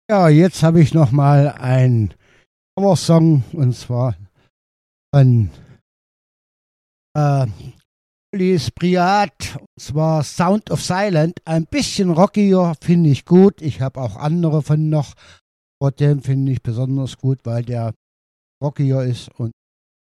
Ja, jetzt habe ich noch mal einen Coversong und zwar von äh, Police Priat und zwar Sound of Silent. Ein bisschen rockiger, finde ich gut. Ich habe auch andere von noch, aber den finde ich besonders gut, weil der rockiger ist und